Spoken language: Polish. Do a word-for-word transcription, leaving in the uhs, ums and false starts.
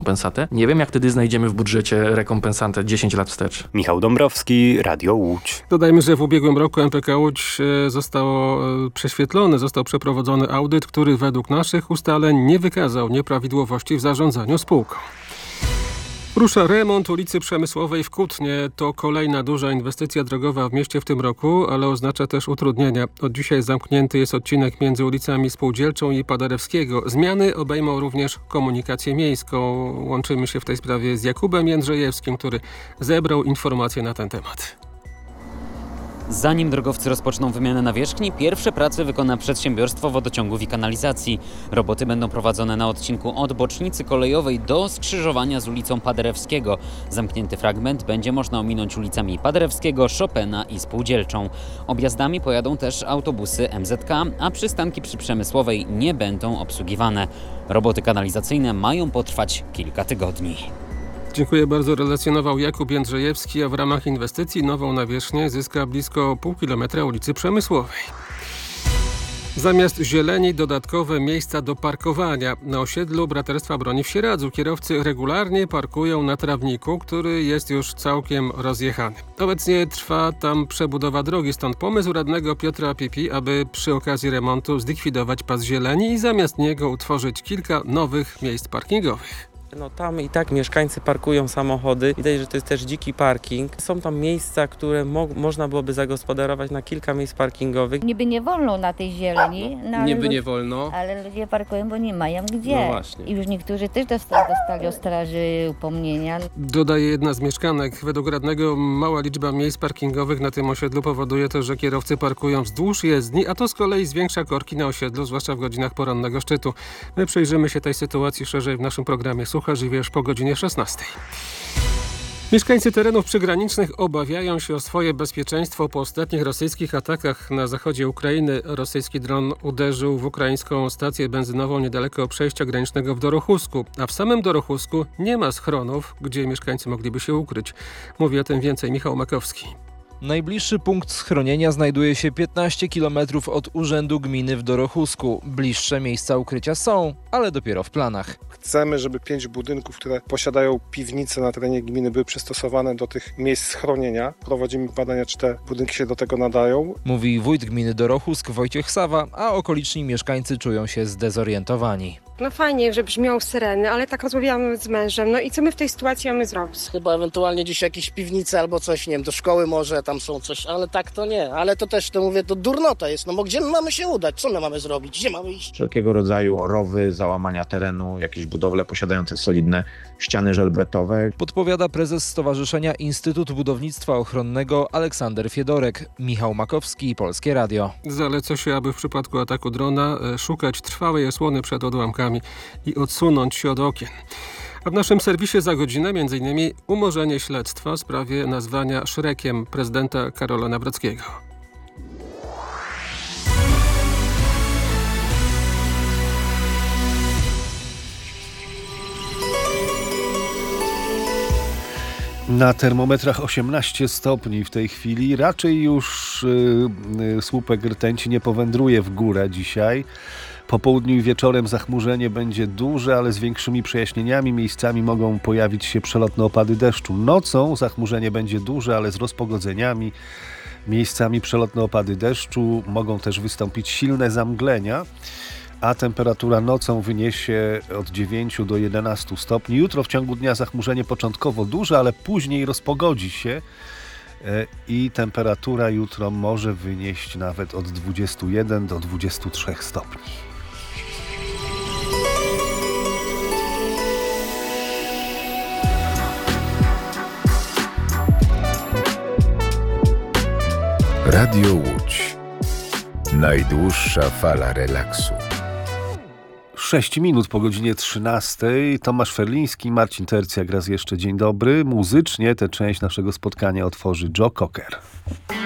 rekompensatę. Nie wiem, jak wtedy znajdziemy w budżecie rekompensatę dziesięć lat wstecz. Michał Dąbrowski, Radio Łódź. Dodajmy, że w ubiegłym roku M P K Łódź zostało prześwietlony, został przeprowadzony audyt, który według naszych ustaleń nie wykazał nieprawidłowości w zarządzaniu spółką. Rusza remont ulicy Przemysłowej w Kutnie. To kolejna duża inwestycja drogowa w mieście w tym roku, ale oznacza też utrudnienia. Od dzisiaj zamknięty jest odcinek między ulicami Spółdzielczą i Paderewskiego. Zmiany obejmą również komunikację miejską. Łączymy się w tej sprawie z Jakubem Jędrzejewskim, który zebrał informacje na ten temat. Zanim drogowcy rozpoczną wymianę nawierzchni, pierwsze prace wykona przedsiębiorstwo wodociągów i kanalizacji. Roboty będą prowadzone na odcinku od bocznicy kolejowej do skrzyżowania z ulicą Paderewskiego. Zamknięty fragment będzie można ominąć ulicami Paderewskiego, Chopina i Spółdzielczą. Objazdami pojadą też autobusy M Z K, a przystanki przy Przemysłowej nie będą obsługiwane. Roboty kanalizacyjne mają potrwać kilka tygodni. Dziękuję bardzo. Relacjonował Jakub Jędrzejewski, a w ramach inwestycji nową nawierzchnię zyska blisko pół kilometra ulicy Przemysłowej. Zamiast zieleni dodatkowe miejsca do parkowania. Na osiedlu Braterstwa Broni w Sieradzu kierowcy regularnie parkują na trawniku, który jest już całkiem rozjechany. Obecnie trwa tam przebudowa drogi, stąd pomysł radnego Piotra Pipi, aby przy okazji remontu zlikwidować pas zieleni i zamiast niego utworzyć kilka nowych miejsc parkingowych. No tam i tak mieszkańcy parkują samochody. Widać, że to jest też dziki parking. Są tam miejsca, które mo- można byłoby zagospodarować na kilka miejsc parkingowych. Niby nie wolno na tej zieleni. No, Niby ale, nie wolno. Ale ludzie parkują, bo nie mają gdzie. No właśnie. I już niektórzy też dostali, dostali od straży upomnienia. Dodaje jedna z mieszkanek. Według radnego mała liczba miejsc parkingowych na tym osiedlu powoduje to, że kierowcy parkują wzdłuż jezdni, a to z kolei zwiększa korki na osiedlu, zwłaszcza w godzinach porannego szczytu. My przyjrzymy się tej sytuacji szerzej w naszym programie Słuchasz i Wiesz po godzinie szesnastej. Mieszkańcy terenów przygranicznych obawiają się o swoje bezpieczeństwo po ostatnich rosyjskich atakach na zachodzie Ukrainy. Rosyjski dron uderzył w ukraińską stację benzynową niedaleko przejścia granicznego w Dorochusku, a w samym Dorochusku nie ma schronów, gdzie mieszkańcy mogliby się ukryć. Mówi o tym więcej Michał Makowski. Najbliższy punkt schronienia znajduje się piętnaście kilometrów od urzędu gminy w Dorochusku. Bliższe miejsca ukrycia są, ale dopiero w planach. Chcemy, żeby pięć budynków, które posiadają piwnice na terenie gminy, były przystosowane do tych miejsc schronienia. Prowadzimy badania, czy te budynki się do tego nadają. Mówi wójt gminy Dorochusk Wojciech Sawa, a okoliczni mieszkańcy czują się zdezorientowani. No fajnie, że brzmią syreny, ale tak rozmawiałam z mężem. No i co my w tej sytuacji mamy zrobić? Chyba ewentualnie gdzieś jakieś piwnice albo coś, nie wiem, do szkoły może, tam są coś, ale tak to nie. Ale to też, to mówię, to durnota jest, no bo gdzie my mamy się udać? Co my mamy zrobić? Gdzie mamy iść? Wszelkiego rodzaju rowy, załamania terenu, jakieś budowle posiadające solidne ściany żelbetowe. Podpowiada prezes Stowarzyszenia Instytut Budownictwa Ochronnego Aleksander Fiedorek. Michał Makowski, Polskie Radio. Zaleca się, aby w przypadku ataku drona szukać trwałej osłony przed odłamkami i odsunąć się od okien. A w naszym serwisie za godzinę m.in. umorzenie śledztwa w sprawie nazwania Szrekiem prezydenta Karola Nawrockiego. Na termometrach osiemnaście stopni w tej chwili. Raczej już yy, słupek rtęci nie powędruje w górę dzisiaj. Po południu i wieczorem zachmurzenie będzie duże, ale z większymi przejaśnieniami. Miejscami mogą pojawić się przelotne opady deszczu. Nocą zachmurzenie będzie duże, ale z rozpogodzeniami. Miejscami przelotne opady deszczu. Mogą też wystąpić silne zamglenia, a temperatura nocą wyniesie od dziewięciu do jedenastu stopni. Jutro w ciągu dnia zachmurzenie początkowo duże, ale później rozpogodzi się i temperatura jutro może wynieść nawet od dwudziestu jeden do dwudziestu trzech stopni. Radio Łódź. Najdłuższa fala relaksu. sześć minut po godzinie trzynastej. Tomasz Ferliński, Marcin Tercjak raz jeszcze dzień dobry. Muzycznie tę część naszego spotkania otworzy Joe Cocker.